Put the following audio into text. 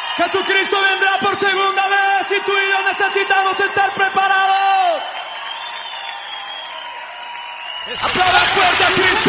Jesucristo vendrá por segunda vez y tú y yo necesitamos estar preparados. ¡Aplaudan fuerte a Cristo!